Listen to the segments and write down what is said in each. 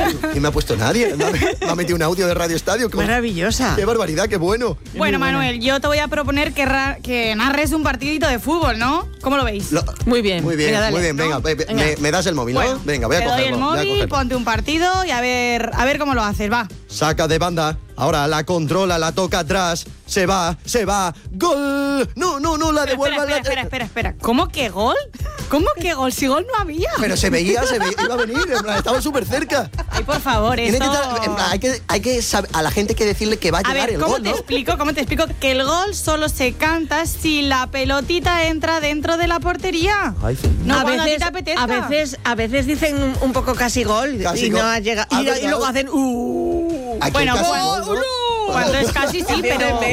Y me ha puesto nadie. Me ha metido un audio de Radio Estadio. Maravillosa. ¡Qué barbaridad, qué bueno! Bueno, Manuel, yo te voy a proponer que narres un partidito de fútbol, ¿no? ¿Cómo lo veis? Muy bien. Muy bien, venga, dale. muy bien. Venga, me das el móvil, Bueno, ¿no? Venga, voy a te cogerlo. doy el voy a móvil, cogerlo. ponte un partido y a ver cómo lo haces, va. Saca de banda. Ahora la controla, la toca atrás. Se va. ¡Gol! No, la devuelva. Espera. ¿Cómo que gol? ¿Cómo que gol? Si gol no había. Pero se veía, iba a venir. En plan, estaba súper cerca. Ay, por favor, Tiene esto... que estar- en plan, hay que saber, a la gente hay que decirle que va a A llegar ver, el ¿cómo gol, te ¿no? explico que el gol solo se canta si la pelotita entra dentro de la portería? Ay, No, a cuando a ti veces, te apetezca. a veces dicen un poco casi gol Casi y gol. no ha llegado. Ah, Y ¿verdad? luego hacen Aquí Bueno, casi gol, gol, ¿no? Cuando es casi sí,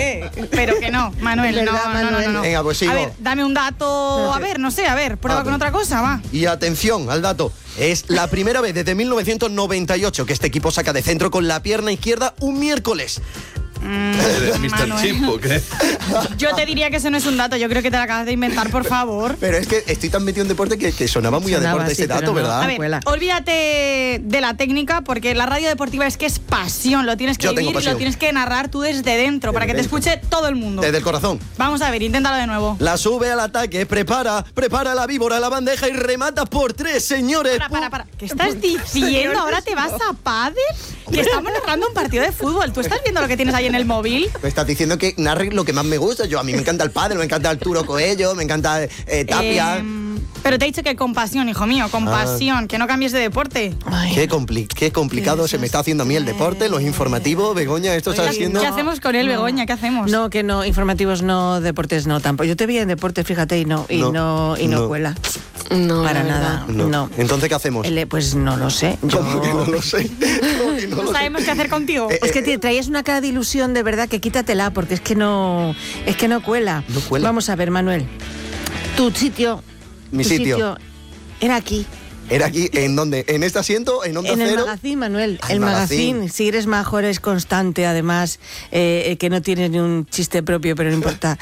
pero que no, Manuel, Es verdad, no. Manuel. Venga, pues sigo. A ver, dame un dato, prueba con otra cosa, va. Y atención al dato. Es la primera vez desde 1998 que este equipo saca de centro con la pierna izquierda un miércoles. ¿Eres Mr. Manuel. Chip o qué? Yo te diría que eso no es un dato, yo creo que te lo acabas de inventar, por favor. Pero es que estoy tan metido en deporte que sonaba muy a Sonaba, deporte sí, ese pero dato, no. ¿verdad? A ver, Cuela. olvídate de la técnica porque la radio deportiva es que es pasión, lo tienes que Yo tengo vivir y pasión. lo tienes que narrar tú desde dentro para que te dentro. escuche todo el mundo. Desde el corazón. Vamos a ver, inténtalo de nuevo. La sube al ataque, prepara la víbora, la bandeja y remata por 3, señores. Para. ¿Qué estás diciendo? ¿Ahora te vas a pádel? Que estamos narrando un partido de fútbol. ¿Tú estás viendo lo que tienes ahí en el móvil? Me estás diciendo que narre lo que más me gusta. A mí me encanta el pádel, me encanta Arturo Coello, me encanta Tapia. Pero te he dicho que con pasión, hijo mío, con pasión, que no cambies de deporte. Ay, Qué complicado se me está haciendo a mí el deporte, los informativos, Begoña, esto está siendo... ¿Qué hacemos con él, Begoña? ¿Qué hacemos? No, que no, informativos no, deportes no tampoco. Yo te vi en deporte, fíjate, y no No. cuela. No, Para la nada. verdad. No. Entonces, ¿qué hacemos? Pues no lo sé. ¿Cómo que no lo sé? ¿Cómo que no No lo sé? sabemos qué hacer contigo. Es que traías una cara de ilusión, de verdad, que quítatela, porque es que no cuela. No cuela. Vamos a ver, Manuel. Tu sitio. Mi tu sitio. era aquí. ¿Era aquí? ¿En dónde? ¿En este asiento? ¿En Onda En el Cero? magazine, Manuel. Ah, el el magazine. magazine. Si eres majo, eres constante, además, que no tienes ni un chiste propio, pero no importa.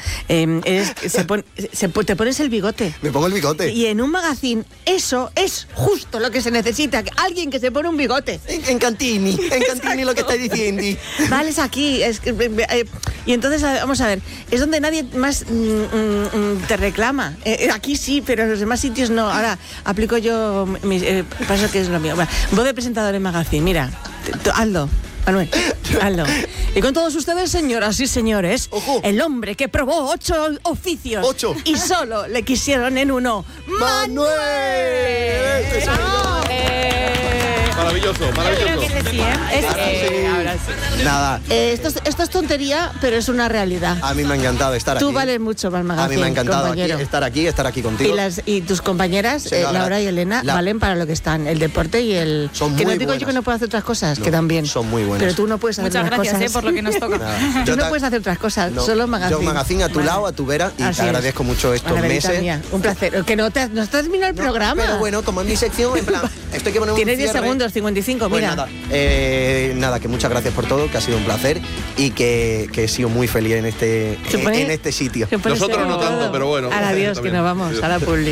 Te pones el bigote. Me pongo el bigote. Y en un magazine, eso es justo lo que se necesita. Alguien que se pone un bigote. En Cantini lo que estáis diciendo. Vale, es aquí. Y entonces, vamos a ver, es donde nadie más te reclama. Aquí sí, pero en los demás sitios no. Ahora, aplico yo, pasa que es lo mío. Bueno, voz de presentador en magazine, mira, hazlo. Manuel, hazlo. Y con todos ustedes, señoras y señores, Ojo. el hombre que probó 8 oficios 8. y solo le quisieron en uno. ¡Manuel! Ese soy yo. Maravilloso. Creo que ese sí, ¿eh? Ahora sí. Nada, Esto es tontería, pero es una realidad. a mí me ha encantado estar aquí. Tú vales mucho para el A magazine, mí me ha encantado compañero. estar aquí contigo. Y tus compañeras, Sí, la Laura verdad. y Elena, valen para lo que están. El deporte y el... Son que muy no digo yo buenas. que no puedo hacer otras cosas, No, que también. son muy buenas. Pero tú no puedes hacer Muchas otras gracias, cosas. por lo que nos toca. Nada. Tú Yo no ta- puedes hacer otras cosas, No, solo magazine. Yo magazine a tu lado, a tu vera, y Así te es. agradezco mucho estos Margarita meses. mía, un placer. Que no has terminado el No, programa. Pero bueno, como es mi sección, en plan, esto hay que poner un Tienes 10 cierre. segundos, 55, Pues mira. nada, que muchas gracias por todo, que ha sido un placer y que he sido muy feliz en este sitio. Se pone Nosotros serio no tanto, todo. pero bueno. Ahora adiós, También. que nos vamos, Adiós. a la publi.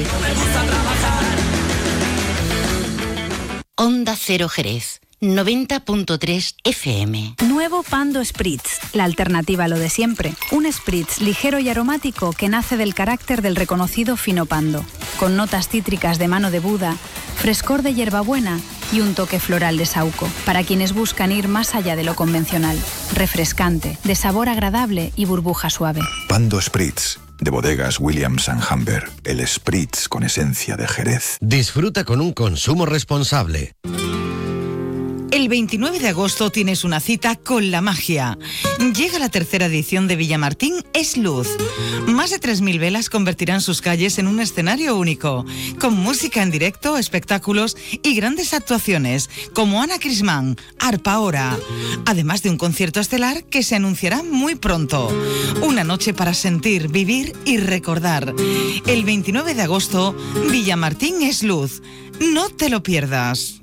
Onda Cero Jerez, 90.3 FM. Nuevo Pando Spritz, la alternativa a lo de siempre. Un spritz ligero y aromático que nace del carácter del reconocido fino pando, con notas cítricas de mano de Buda, frescor de hierbabuena y un toque floral de saúco, para quienes buscan ir más allá de lo convencional. Refrescante, de sabor agradable y burbuja suave. Pando Spritz, de bodegas Williams & Humber. El Spritz con esencia de Jerez. Disfruta con un consumo responsable. El 29 de agosto tienes una cita con la magia. Llega la tercera edición de Villamartín Es Luz. Más de 3.000 velas convertirán sus calles en un escenario único, con música en directo, espectáculos y grandes actuaciones, como Ana Crismán, Arpa Hora, además de un concierto estelar que se anunciará muy pronto. Una noche para sentir, vivir y recordar. El 29 de agosto, Villamartín Es Luz. No te lo pierdas.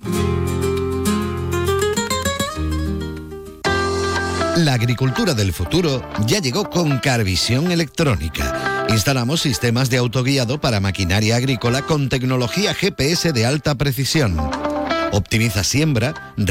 La agricultura del futuro ya llegó con Carvisión Electrónica. Instalamos sistemas de autoguiado para maquinaria agrícola con tecnología GPS de alta precisión. Optimiza siembra,